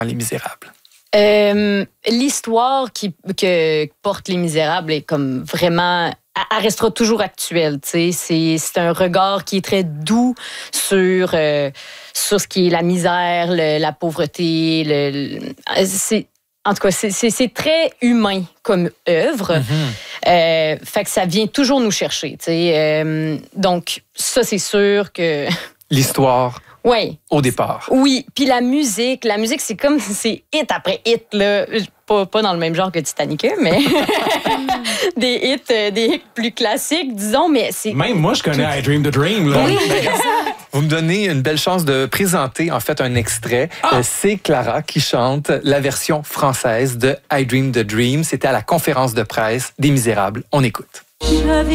Les Misérables? L'histoire que portent Les Misérables est comme vraiment... Elle restera toujours actuelle. C'est un regard qui est très doux sur ce qui est la misère, la pauvreté. En tout cas, c'est très humain comme œuvre. Fait que ça vient toujours nous chercher. Donc, ça, c'est sûr que... L'histoire, oui. Au départ. Oui, puis la musique, c'est comme... C'est hit après hit, là. Pas dans le même genre que Titanic, mais des hits plus classiques, disons, mais c'est... Même moi, je connais I Dream the Dream, là. Oui. Vous me donnez une belle chance de présenter, en fait, un extrait. C'est Clara qui chante la version française de I Dream the Dream. C'était à la conférence de presse des Misérables. On écoute.